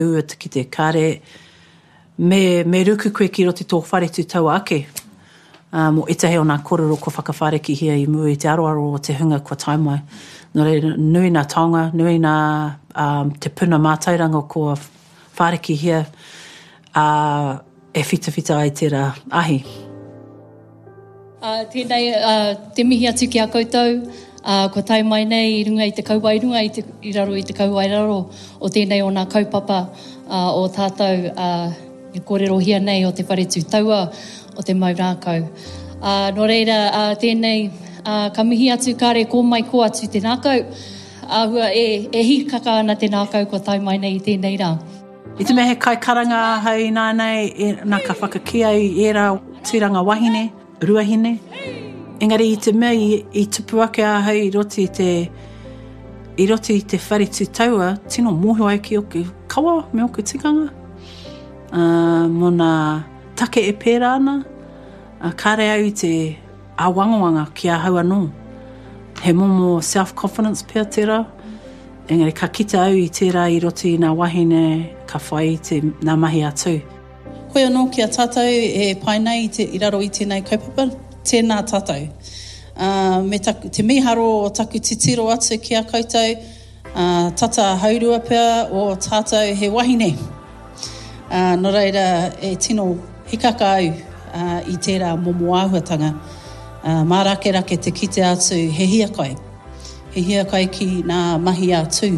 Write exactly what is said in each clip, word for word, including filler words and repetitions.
ua te ki te kare, me, me ruku koe ki roti tō whare tu tau ake. Uh, mo etahe o nā kororo ko whakawhare ki hia I mua I te aroaro o te hunga kua taimai. Nō reira, nui nā taonga, nui nā um, te puna mātauranga ko whare ki hia, uh, e whita whita ai tērā ahi. Uh, tēnei, uh, te mihi atu ki a koutou, uh, ko taimai nei I runga I te kauai runga, I, te, I raro I te kauai raro, o tēnei o nā kaupapa uh, o tātou, uh, I kōrero hia nei o te whare tū taua, o te mau rākau. Uh, nō reira, uh, tēnei, uh, ka mihi atu kāre kō mai ko atu te nākau, uh, hua e, e hi kaka ana te nākau ko taimai nei I tēnei rā. I te mehe kai karanga hei nānei, e, nā ka whakakia I era tiranga wahine, ruahine. Engari I te mea I, I tupu ake a hei I roti I te, I roti I te whare tū taua, tino moho ai ki oku kawa me oku tikanga. Uh, mo nā take e pērā ana, uh, kāre au I te āwangawanga ki a hau anō. He momo self-confidence pēr tērā. Engari ka kita au I tērā I roti I nā wahine ka whai te nā mahi atu. Koe anō ki a tātou e pai nei I, te, I raro I tēnei kaupapa, tēnā tātou. Uh, me taku, te miharo o taku titiro atu ki a koutou, uh, tata haurua pēr o tātou he wahine. Uh, no reira e tino hikaka au uh, I tērā momo āhuatanga. Uh, mārake rake te kite atu he hia kai. He hia kai ki nā mahi atu.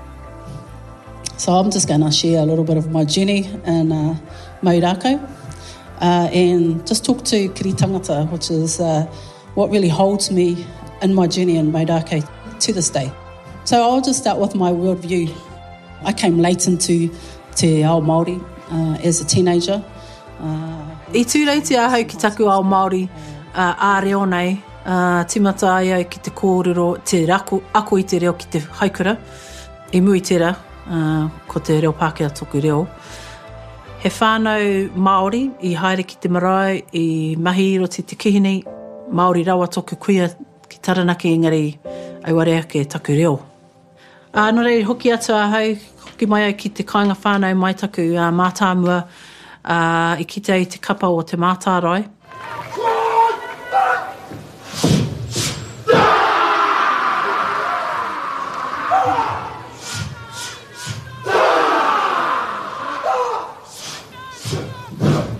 So I'm just going to share a little bit of my journey in uh, Maurako uh, and just talk to kiri tangata, which is uh, what really holds me in my journey in Maurako to this day. So I'll just start with my worldview. I came late into te ao Māori uh, as a teenager. Uh, I tūreiti a hau ki taku ao Māori uh, a reo nei, uh, timata ai au ki te kōrero, te rako, ako I te reo ki te haukura, I mui tērā, uh, ko te reo Pākehā tōku reo. He whānau Māori I haere ki te marae, I mahi I roti te kihini, Māori rawa tōku kuia ki Taranaki engari auare ake taku reo. Uh, no rei hoki atu a hau, hoki mai au ki te kāinga whānau mai taku uh, mātāmua, uh, I kite au te kapa o te mātārai.